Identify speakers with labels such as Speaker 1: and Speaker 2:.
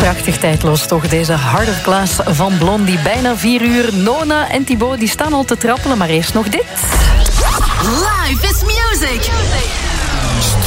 Speaker 1: Prachtig tijdloos toch, deze Heart of Glass van Blondie. Bijna 4 uur. Nona en Thibaut die staan al te trappelen, maar eerst nog dit.
Speaker 2: Life is music.